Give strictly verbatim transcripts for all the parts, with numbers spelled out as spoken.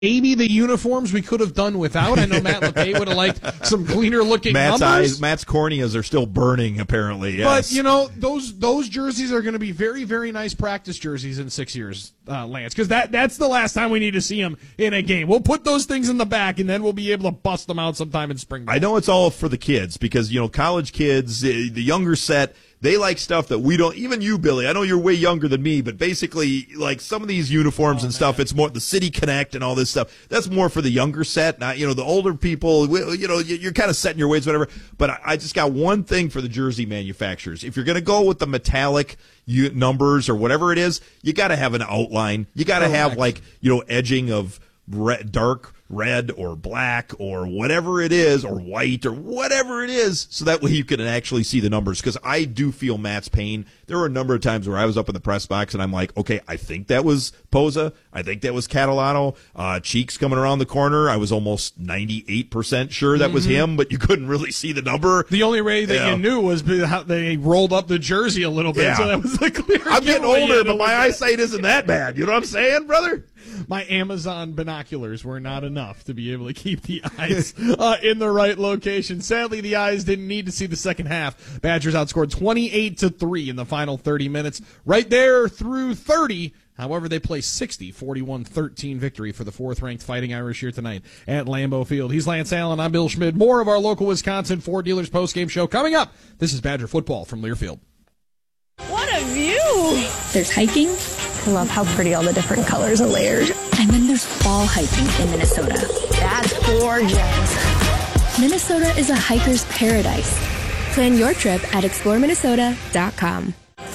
Maybe the uniforms we could have done without. I know Matt LePay would have liked some cleaner looking Matt's numbers. eyes, Matt's corneas are still burning, apparently. Yes. But, you know, those those jerseys are going to be very, very nice practice jerseys in six years, uh, Lance, because that, that's the last time we need to see them in a game. We'll put those things in the back, and then we'll be able to bust them out sometime in spring. I know it's all for the kids because, you know, college kids, the younger set, they like stuff that we don't, even you, Billy, I know you're way younger than me, but basically, like, some of these uniforms oh, and man. stuff, it's more the City Connect and all this stuff. That's more for the younger set. Not, you know, the older people, you know, you're kind of set in your ways, whatever. But I just got one thing for the jersey manufacturers. If you're going to go with the metallic numbers or whatever it is, you got to have an outline. You got to have, like, you know, edging of red, dark red or black or whatever it is, or white or whatever it is, so that way you can actually see the numbers. Because I do feel Matt's pain. There were a number of times where I was up in the press box and I'm like, okay, I think that was Poza. I think that was Catalano. Uh, Cheeks coming around the corner. I was almost ninety-eight percent sure that mm-hmm. was him, but you couldn't really see the number. The only way that yeah. you knew was how they rolled up the jersey a little bit, yeah. so that was the clear. I'm getting older, but my eyesight isn't that bad. You know what I'm saying, brother? My Amazon binoculars were not enough to be able to keep the eyes uh, in the right location. Sadly, the eyes didn't need to see the second half. Badgers outscored twenty-eight to three in the final thirty minutes. Right there through thirty. However, they play sixty, forty-one thirteen victory for the fourth-ranked Fighting Irish here tonight at Lambeau Field. He's Lance Allen. I'm Bill Schmid. More of our local Wisconsin Ford Dealers postgame show coming up. This is Badger football from Learfield. What a view! There's hiking. I love how pretty all the different colors are layered. And then there's fall hiking in Minnesota. That's gorgeous. Minnesota is a hiker's paradise. Plan your trip at explore minnesota dot com.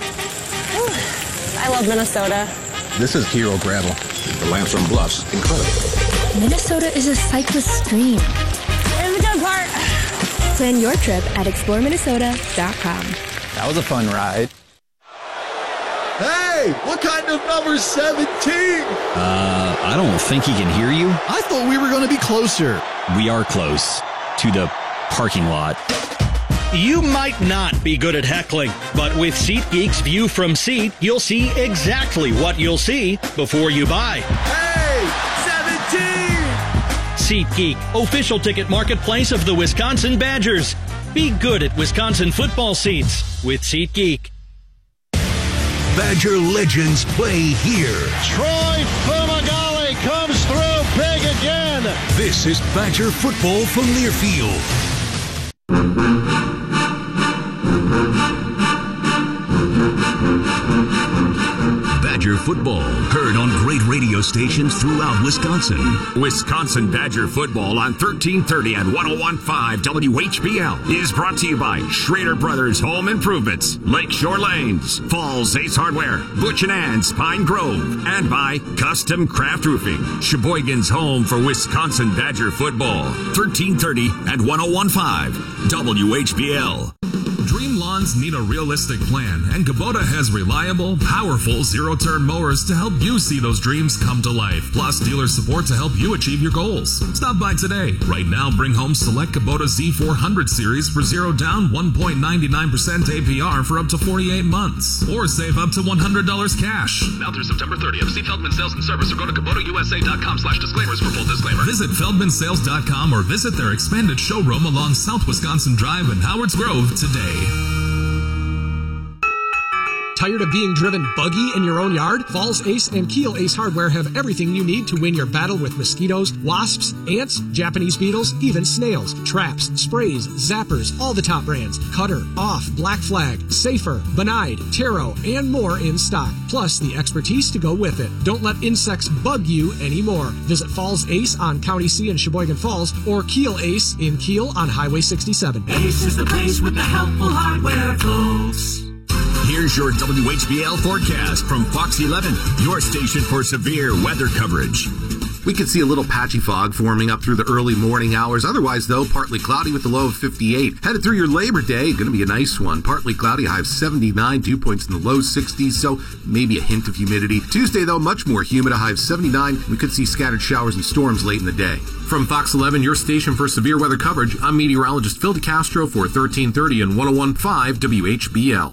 I love Minnesota. This is Hero Gravel. The Lansing Bluffs. Incredible. Minnesota is a cyclist stream. Here's the good part. Plan your trip at explore minnesota dot com. That was a fun ride. Hey, what kind of number seventeen? Uh, I don't think he can hear you. I thought we were going to be closer. We are close to the parking lot. You might not be good at heckling, but with SeatGeek's View from Seat, you'll see exactly what you'll see before you buy. Hey, seventeen! SeatGeek, official ticket marketplace of the Wisconsin Badgers. Be good at Wisconsin football seats with SeatGeek. Badger legends play here. Troy Fumagalli comes through big again. This is Badger football from Learfield. Badger football, heard on great radio stations throughout Wisconsin. Wisconsin Badger football on thirteen thirty and one oh one point five W H B L is brought to you by Schrader Brothers Home Improvements, Lakeshore Lanes, Falls Ace Hardware, Butch and Ann's Pine Grove, and by Custom Craft Roofing, Sheboygan's home for Wisconsin Badger football, thirteen thirty and one oh one point five W H B L. Dream lawns need a realistic plan, and Kubota has reliable, powerful zero-turn mowers to help you see those dreams come to life. Plus, dealer support to help you achieve your goals. Stop by today. Right now, bring home select Kubota Z four hundred series for zero down, one point nine nine percent A P R for up to forty-eight months. Or save up to one hundred dollars cash. Now through September thirtieth. See Feldman Sales and Service or go to Kubota U S A dot com slash disclaimers for full disclaimer. Visit Feldman Sales dot com or visit their expanded showroom along South Wisconsin Drive in Howards Grove today. Tired of being driven buggy in your own yard? Falls Ace and Keel Ace Hardware have everything you need to win your battle with mosquitoes, wasps, ants, Japanese beetles, even snails, traps, sprays, zappers, all the top brands, Cutter, Off, Black Flag, Safer, Benide, Taro, and more in stock. Plus the expertise to go with it. Don't let insects bug you anymore. Visit Falls Ace on County C in Sheboygan Falls or Keel Ace in Keel on Highway sixty-seven. Ace is the place with the helpful hardware, folks. Here's your W H B L forecast from Fox eleven, your station for severe weather coverage. We could see a little patchy fog forming up through the early morning hours. Otherwise, though, partly cloudy with a low of fifty-eight. Headed through your Labor Day, going to be a nice one. Partly cloudy, high of seventy-nine, dew points in the low sixties, so maybe a hint of humidity. Tuesday, though, much more humid, a high of seventy-nine. We could see scattered showers and storms late in the day. From Fox eleven, your station for severe weather coverage, I'm meteorologist Phil DeCastro for thirteen thirty and one oh one point five W H B L.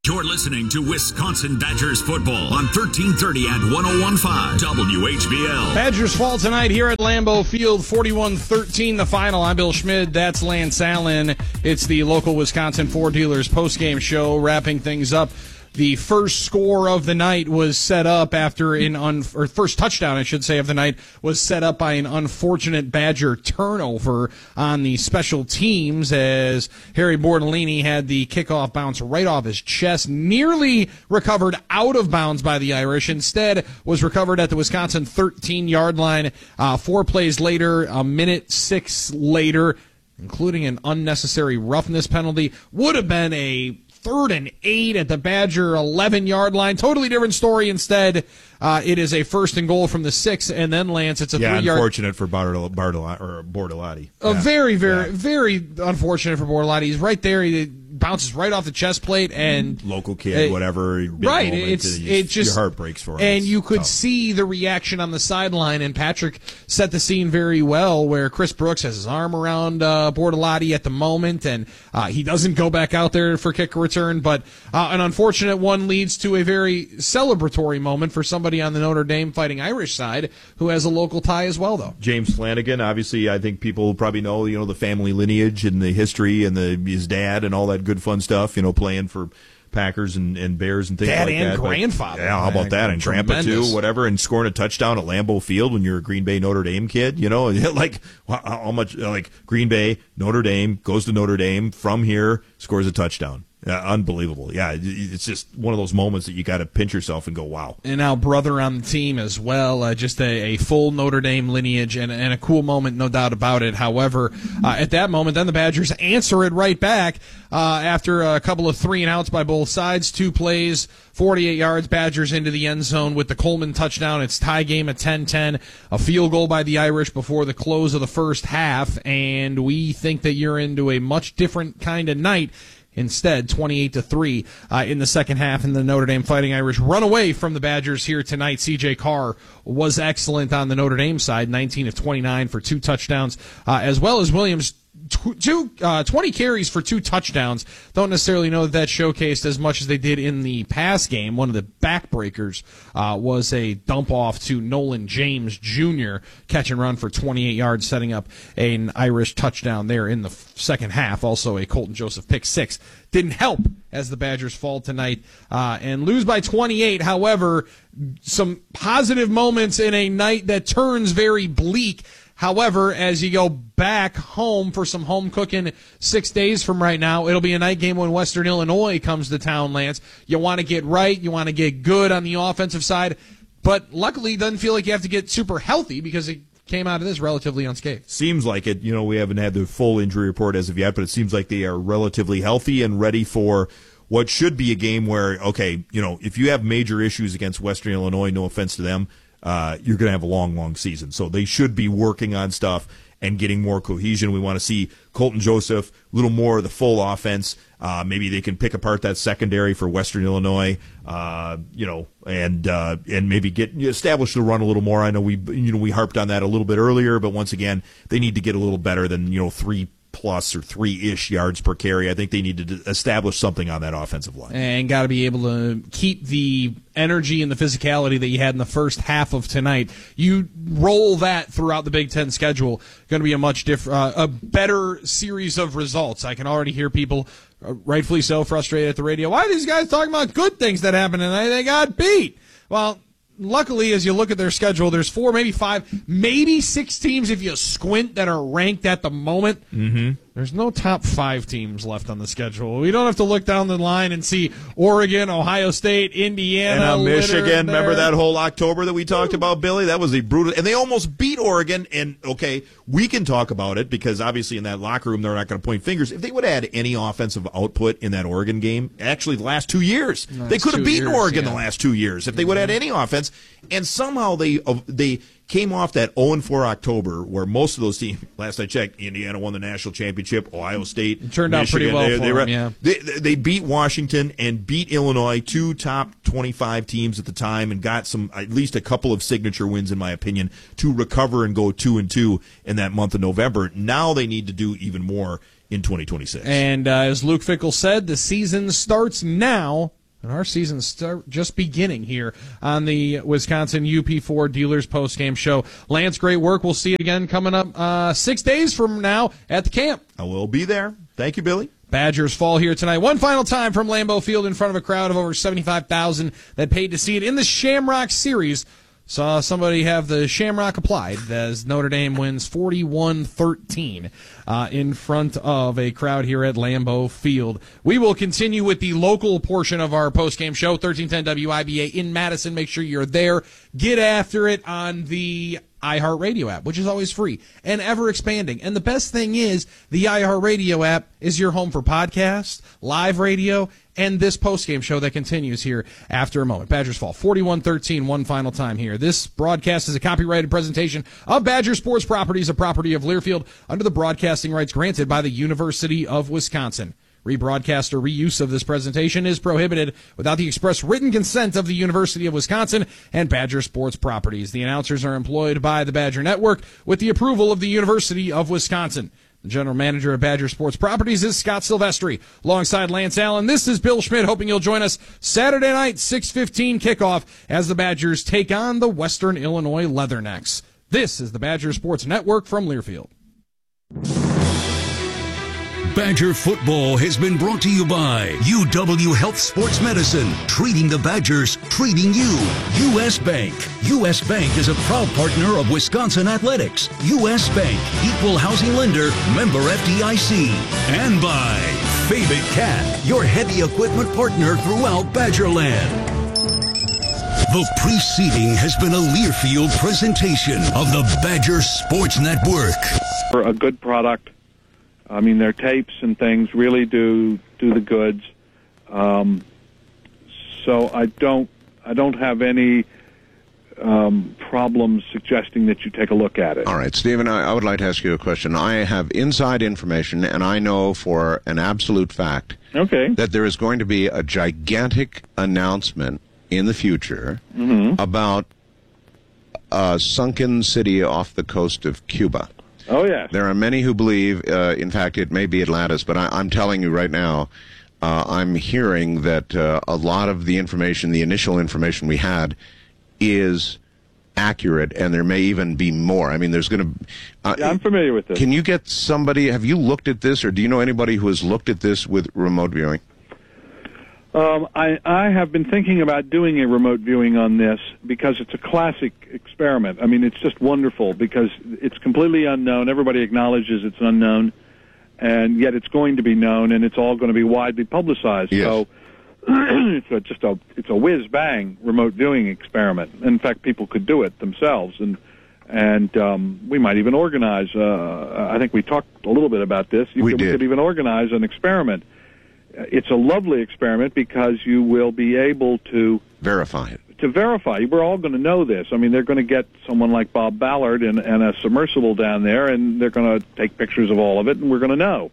You're listening to Wisconsin Badgers football on thirteen thirty at one oh one point five W H B L. Badgers fall tonight here at Lambeau Field, forty-one thirteen the final. I'm Bill Schmid. That's Lance Allen. It's the local Wisconsin Ford Dealers postgame show, wrapping things up. The first score of the night was set up after an un, or first touchdown, I should say, of the night was set up by an unfortunate Badger turnover on the special teams as Harry Bordolini had the kickoff bounce right off his chest, nearly recovered out of bounds by the Irish. Instead, was recovered at the Wisconsin thirteen-yard line. Uh, four plays later, a minute six later, including an unnecessary roughness penalty, would have been a third and eight at the Badger eleven-yard line. Totally different story. Instead, uh, it is a first and goal from the six, and then, Lance, it's a yeah, three-yard. Unfortunate for Bartol- Bartol- or Bordolati. A yeah. very, very, yeah. very unfortunate for Bordolati. He's right there. He bounces right off the chest plate, and local kid, uh, whatever. Right, moment, it's it, it just your heart breaks for him. And it's you could tough. see the reaction on the sideline, and Patrick set the scene very well, where Chris Brooks has his arm around uh, Bordolati at the moment, and uh, he doesn't go back out there for kick return, but uh, an unfortunate one leads to a very celebratory moment for somebody on the Notre Dame Fighting Irish side who has a local tie as well, though. James Flanagan, obviously, I think people probably know, you know, the family lineage and the history and the his dad and all that good fun stuff, you know, playing for Packers and, and Bears and things Dad like and that. grandfather. But, yeah, how about that? And Tremendous. grandpa, too, whatever, and scoring a touchdown at Lambeau Field when you're a Green Bay Notre Dame kid, you know, like how much, like Green Bay, Notre Dame, goes to Notre Dame from here, scores a touchdown. Yeah, unbelievable. Yeah, it's just one of those moments that you got to pinch yourself and go, wow. And now brother on the team as well, uh, just a, a full Notre Dame lineage and, and a cool moment, no doubt about it. However, uh, at that moment, then the Badgers answer it right back uh, after a couple of three and outs by both sides, two plays, forty-eight yards, Badgers into the end zone with the Coleman touchdown. It's tie game at ten ten, a field goal by the Irish before the close of the first half, and we think that you're into a much different kind of night. Instead, twenty-eight to three uh, in the second half, and the Notre Dame Fighting Irish run away from the Badgers here tonight. C J Carr was excellent on the Notre Dame side, nineteen of twenty-nine for two touchdowns, uh, as well as Williams, tw- two, uh, twenty carries for two touchdowns. Don't necessarily know that that showcased as much as they did in the pass game. One of the backbreakers uh, was a dump off to Nolan James Junior, catch and run for twenty-eight yards, setting up an Irish touchdown there in the f- second half. Also a Colton Joseph pick six. Didn't help as the Badgers fall tonight uh, and lose by twenty-eight. However, some positive moments in a night that turns very bleak. However, as you go back home for some home cooking six days from right now, it'll be a night game when Western Illinois comes to town, Lance. You want to get right. You want to get good on the offensive side. But luckily, it doesn't feel like you have to get super healthy because it came out of this relatively unscathed. Seems like it. You know, we haven't had the full injury report as of yet, but it seems like they are relatively healthy and ready for what should be a game where, okay, you know, if you have major issues against Western Illinois, no offense to them, uh, you're going to have a long, long season. So they should be working on stuff and getting more cohesion. We want to see Colton Joseph, a little more of the full offense. Uh, maybe they can pick apart that secondary for Western Illinois, uh, you know, and uh, and maybe get establish the run a little more. I know we you know we harped on that a little bit earlier, but once again, they need to get a little better than you know three plus or three-ish yards per carry. I think they need to establish something on that offensive line. And got to be able to keep the energy and the physicality that you had in the first half of tonight. You roll that throughout the Big Ten schedule, going to be a much different, uh, a better series of results. I can already hear people, uh, rightfully so, frustrated at the radio. Why are these guys talking about good things that happened tonight? They got beat. Well, luckily, as you look at their schedule, there's four, maybe five, maybe six teams if you squint that are ranked at the moment. Mm-hmm. There's no top five teams left on the schedule. We don't have to look down the line and see Oregon, Ohio State, Indiana, and uh, Michigan. There. Remember that whole October that we talked about, Billy? That was a brutal, and they almost beat Oregon. And okay, we can talk about it because obviously in that locker room they're not going to point fingers. If they would have had any offensive output in that Oregon game, actually the last two years, last they could have beaten years, Oregon yeah. the last two years if they would have had any offense. And somehow they uh, they came off that oh and four October where most of those teams, last I checked, Indiana won the national championship, Ohio State, it turned Michigan, out pretty well they, for they, were, them, yeah. They, they beat Washington and beat Illinois, two top twenty-five teams at the time, and got some at least a couple of signature wins, in my opinion, to recover and go two and two in that month of November. Now they need to do even more in twenty twenty-six. And uh, as Luke Fickell said, the season starts now. And our season's start just beginning here on the Wisconsin U P four Dealers postgame show. Lance, great work. We'll see you again coming up uh, six days from now at the camp. I will be there. Thank you, Billy. Badgers fall here tonight. One final time from Lambeau Field in front of a crowd of over seventy-five thousand that paid to see it in the Shamrock Series. Saw somebody have the Shamrock applied as Notre Dame wins forty-one thirteen uh, in front of a crowd here at Lambeau Field. We will continue with the local portion of our postgame show, thirteen ten W I B A in Madison. Make sure you're there. Get after it on the iHeartRadio app, which is always free and ever expanding. And the best thing is the iHeartRadio app is your home for podcasts, live radio, and this postgame show that continues here after a moment. Badgers fall forty-one thirteen one final time here. This broadcast is a copyrighted presentation of Badger Sports Properties, a property of Learfield, under the broadcasting rights granted by the University of Wisconsin. Rebroadcast or reuse of this presentation is prohibited without the express written consent of the University of Wisconsin and Badger Sports Properties. The announcers are employed by the Badger Network with the approval of the University of Wisconsin. The general manager of Badger Sports Properties is Scott Silvestri. Alongside Lance Allen, this is Bill Schmidt, hoping you'll join us Saturday night, six fifteen kickoff, as the Badgers take on the Western Illinois Leathernecks. This is the Badger Sports Network from Learfield. Badger football has been brought to you by U W Health Sports Medicine, treating the Badgers, treating you. U S. Bank. U S. Bank is a proud partner of Wisconsin Athletics. U S. Bank, equal housing lender, member F D I C. And by Fabit Cat, your heavy equipment partner throughout Badgerland. The preceding has been a Learfield presentation of the Badger Sports Network. For a good product, I mean, their tapes and things really do do the goods. Um, so I don't I don't have any um, problems suggesting that you take a look at it. All right, Stephen, I, I would like to ask you a question. I have inside information, and I know for an absolute fact okay. that there is going to be a gigantic announcement in the future mm-hmm. about a sunken city off the coast of Cuba. Oh, yeah. There are many who believe, uh, in fact, it may be Atlantis, but I, I'm telling you right now, uh, I'm hearing that uh, a lot of the information, the initial information we had, is accurate, and there may even be more. I mean, there's going to... Uh, yeah, I'm familiar with this. Can you get somebody... Have you looked at this, or do you know anybody who has looked at this with remote viewing? Um, I, I have been thinking about doing a remote viewing on this because it's a classic experiment. I mean, it's just wonderful because it's completely unknown. Everybody acknowledges it's unknown, and yet it's going to be known, and it's all going to be widely publicized. Yes. So it's a, just a it's a whiz-bang remote viewing experiment. In fact, people could do it themselves, and and um, we might even organize. Uh, I think we talked a little bit about this. You we could, did. We could even organize an experiment. It's a lovely experiment because you will be able to verify it. To verify. We're all going to know this. I mean, they're going to get someone like Bob Ballard and, and a submersible down there, and they're going to take pictures of all of it, and we're going to know.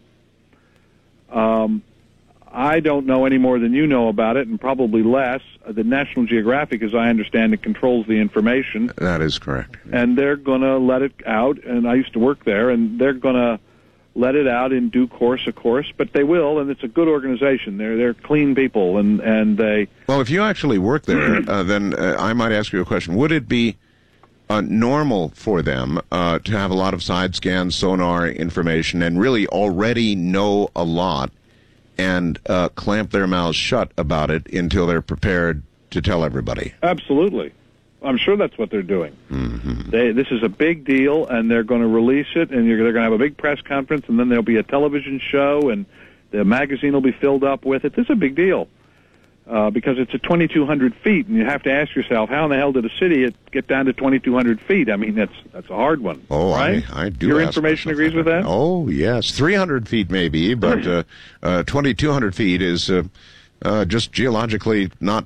Um, I don't know any more than you know about it, and probably less. The National Geographic, as I understand it, controls the information. That is correct. And they're going to let it out, and I used to work there, and they're going to let it out in due course, of course, but they will, and it's a good organization. They're they're clean people, and, and they... Well, if you actually work there, uh, then uh, I might ask you a question. Would it be uh, normal for them uh, to have a lot of side scans, sonar information, and really already know a lot and uh, clamp their mouths shut about it until they're prepared to tell everybody? Absolutely. I'm sure that's what they're doing. Mm-hmm. They, this is a big deal, and they're going to release it, and you're, they're going to have a big press conference, and then there'll be a television show, and the magazine will be filled up with it. This is a big deal uh, because it's at twenty-two hundred feet, and you have to ask yourself, how in the hell did a city get down to twenty-two hundred feet? I mean, that's that's a hard one. Oh, right? I, I do. Your information agrees with that? Oh, yes. three hundred feet maybe, but uh, uh, twenty-two hundred feet is uh, uh, just geologically not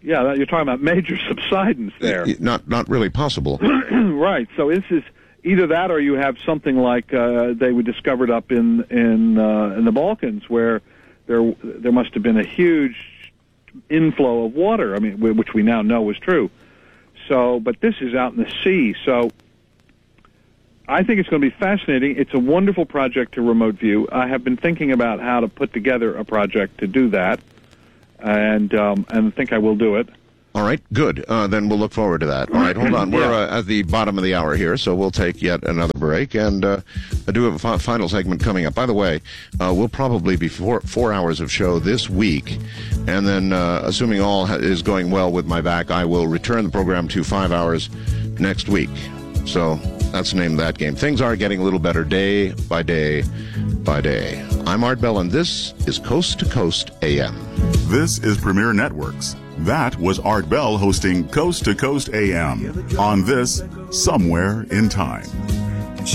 Yeah, that, you're talking about major subsidence there. Not not really possible. Right. So this is either that, or you have something like uh, they were discovered up in in uh, in the Balkans, where there there must have been a huge inflow of water. I mean, which we now know is true. So, but this is out in the sea. So, I think it's going to be fascinating. It's a wonderful project to remote view. I have been thinking about how to put together a project to do that, and um, and I think I will do it. All right, good. Uh, then we'll look forward to that. All right, hold on. We're uh, at the bottom of the hour here, so we'll take yet another break. And uh, I do have a fi- final segment coming up. By the way, uh, we'll probably be four, four hours of show this week. And then, uh, assuming all ha- is going well with my back, I will return the program to five hours next week. So that's the name of that game. Things are getting a little better day by day by day. I'm Art Bell, and this is Coast to Coast A M. This is Premier Networks. That was Art Bell hosting Coast to Coast A M on this Somewhere in Time.